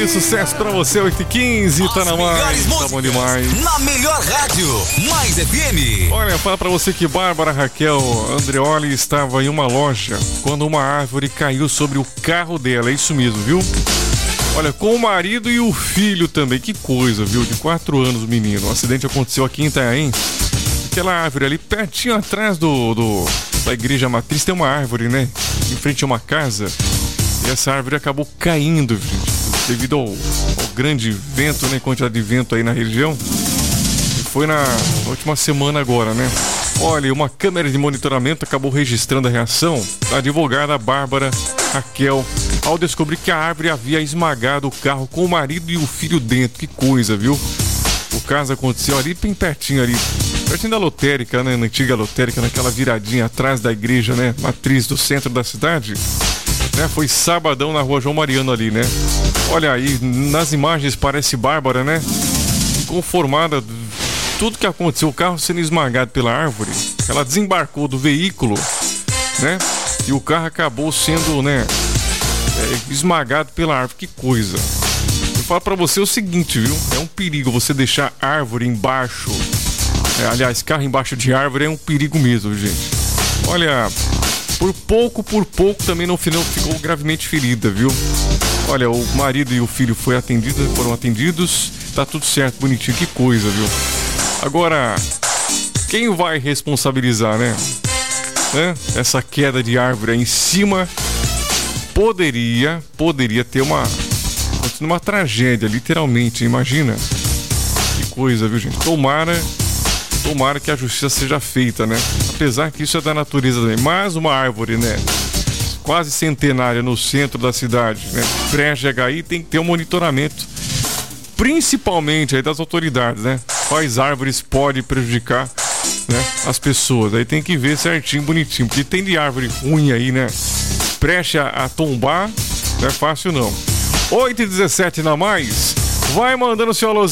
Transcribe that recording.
aí, sucesso pra você, 8h15, tá na mais, tá bom demais. Na melhor rádio, Mais FM. Olha, fala pra você que Bárbara Raquel Andreoli estava em uma loja quando uma árvore caiu sobre o carro dela, é isso mesmo, viu? Olha, com o marido e o filho também, que coisa, viu? De 4 anos o menino. O acidente aconteceu aqui em Itanhaém. Aquela árvore ali, pertinho atrás da igreja matriz, tem uma árvore, né? Em frente a uma casa. E essa árvore acabou caindo, gente, devido ao grande vento, né? Quantidade de vento aí na região. E foi na última semana agora, né? Olha, uma câmera de monitoramento acabou registrando a reação da advogada Bárbara Raquel ao descobrir que a árvore havia esmagado o carro com o marido e o filho dentro. Que coisa, viu? O caso aconteceu ali bem pertinho da lotérica, né? Na antiga lotérica, naquela viradinha atrás da igreja, né? Matriz do centro da cidade. Né? Foi sabadão na rua João Mariano ali, né? Olha aí, nas imagens parece Bárbara, né? Inconformada, tudo que aconteceu, o carro sendo esmagado pela árvore. Ela desembarcou do veículo, né? E o carro acabou sendo, né? Esmagado pela árvore. Que coisa. Eu falo pra você o seguinte, viu? É um perigo você deixar árvore embaixo. Aliás, carro embaixo de árvore é um perigo mesmo, gente. Olha, por pouco também no final ficou gravemente ferida, viu? Olha, o marido e o filho foram atendidos. Tá tudo certo, bonitinho. Que coisa, viu? Agora, quem vai responsabilizar, né? Essa queda de árvore aí em cima poderia ter uma tragédia, literalmente, imagina. Que coisa, viu, gente? Tomara que a justiça seja feita, né? Apesar que isso é da natureza também. Mas uma árvore, né? Quase centenária no centro da cidade, né? Pré-GHI tem que ter um monitoramento, principalmente aí das autoridades, né? Quais árvores podem prejudicar, né, as pessoas. Aí tem que ver certinho, bonitinho, porque tem de árvore ruim aí, né? Preste a tombar, não é fácil não. 8h17 na mais, vai mandando seu alô.